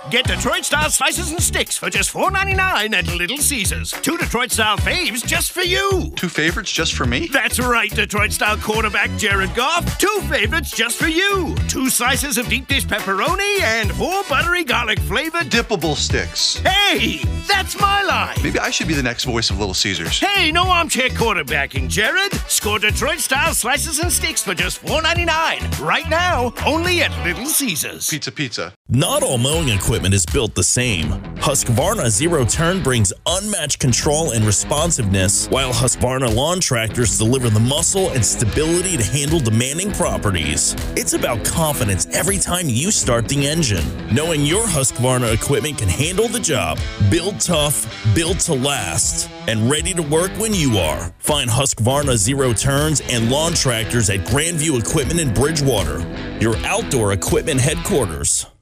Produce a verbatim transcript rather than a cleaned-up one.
Get Detroit-style slices and sticks for just four ninety-nine at Little Caesars. Two Detroit-style faves just for you. Two favorites just for me? That's right, Detroit-style quarterback Jared Goff. Two favorites just for you. Two slices of deep dish pepperoni and four buttery garlic-flavored dippable sticks. Hey, that's my line. Maybe I should be the next voice of Little Caesars. Hey, no armchair quarterbacking, Jared. Score Detroit-style slices and sticks for just four ninety-nine. Right now, only at Little Caesars. Pizza, pizza. Not all mowing equipment is built the same. Husqvarna Zero Turn brings unmatched control and responsiveness, while Husqvarna lawn tractors deliver the muscle and stability to handle demanding properties. It's about confidence every time you start the engine, knowing your Husqvarna equipment can handle the job. Built tough, built to last, and ready to work when you are. Find Husqvarna Zero Turns and lawn tractors at Grandview Equipment in Bridgewater, your outdoor equipment headquarters.